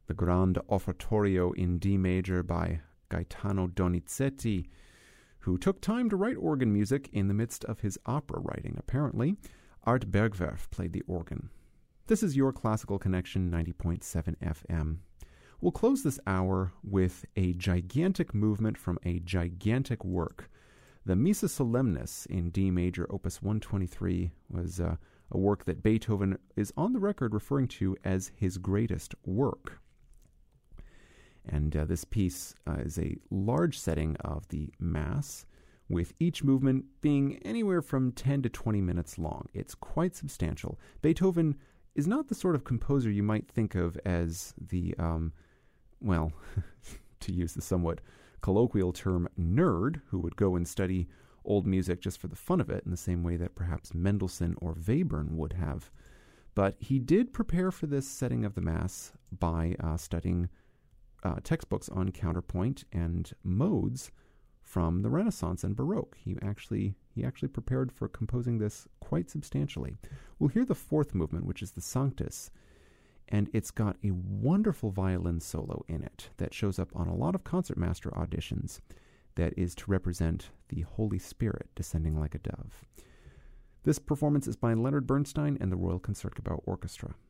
the Grande Offertorio in D major by Gaetano Donizetti, who took time to write organ music in the midst of his opera writing. Apparently, Art Bergwerf played the organ. This is your Classical Connection 90.7 FM. We'll close this hour with a gigantic movement from a gigantic work. The Missa Solemnis in D major, opus 123, was a work that Beethoven is on the record referring to as his greatest work. And this piece is a large setting of the Mass, with each movement being anywhere from 10 to 20 minutes long. It's quite substantial. Beethoven is not the sort of composer you might think of as the, to use the somewhat colloquial term, nerd, who would go and study old music just for the fun of it, in the same way that perhaps Mendelssohn or Webern would have. But he did prepare for this setting of the Mass by studying textbooks on counterpoint and modes from the Renaissance and Baroque. He actually prepared for composing this quite substantially. We'll hear the fourth movement, which is the Sanctus, and it's got a wonderful violin solo in it that shows up on a lot of concertmaster auditions that is to represent the Holy Spirit descending like a dove. This performance is by Leonard Bernstein and the Royal Concertgebouw Orchestra.